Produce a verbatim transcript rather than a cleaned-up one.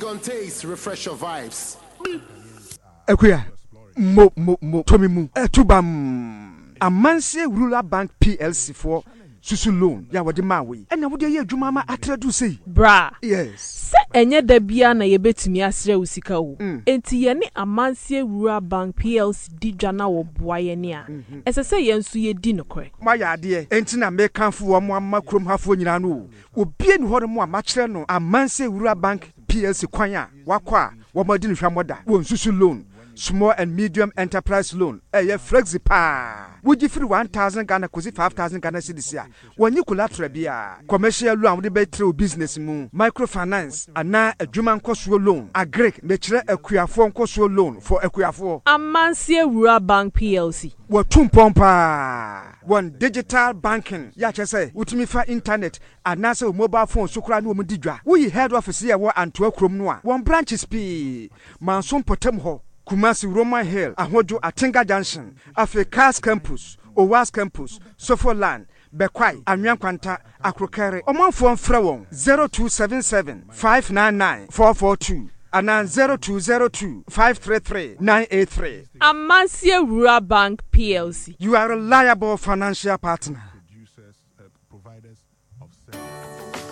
on taste, refresh your vibes. Ekuya, mo mo mo tomi mu. Etubam. Amanse Rural Bank P L C for susu loan. Ya wadi mawe. Ena wadi ye adwuma ma atredu sei. Bra. Yes. Se enye da bia na ye betumi asre usika wo. Enti ye ne Amanse Rural Bank P L C di dwana wo boa ye ne a. Ese se ye nso ye di nokore. Ma ya ade enti na me kanfo wo mo amma krom hafo nyina no. Obie ni hore mo ama kire no Amanse Rural Bank P L C kwan a wakwa wo ma di no hwamoda. Wo susu loan. Small and medium enterprise loan. Eh, yeah, flexi pa. Would you free one thousand Ghana kuzi five thousand Ghana cedis ya? When you collateral bia, commercial loan would be through business moon, microfinance, and now a German cost loan, a Greek, nature a queer form cost loan for a queer for Amanse Rural Bank P L C. What tum pompa? One digital banking, ya say, would me for internet, and NASA mobile phone, so cry no medidra. We head office here and to a chrome noir. One branch is P. Manson Potemho. Kumasi Roman Hill, Ahojo Atinga Junction, Africa's Campus, Owas Campus, Sofoland, Bekwai, Anyankwanta, Akrokere, Oman phone Frewon, zero two seven seven, five nine nine, four four two, and zero two zero two, five three three, nine eight three. Amanse Rural Bank P L C. You are a reliable financial partner.